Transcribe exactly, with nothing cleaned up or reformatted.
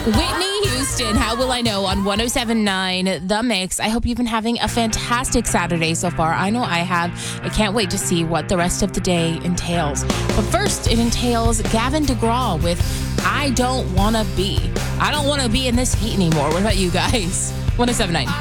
Whitney Houston, How Will I Know on one oh seven point nine The Mix. I hope you've been having a fantastic Saturday so far. I know I have. I can't wait to see what the rest of the day entails. But first, it entails Gavin DeGraw with I Don't Wanna Be. I don't want to be in this heat anymore. What about you guys? one oh seven point nine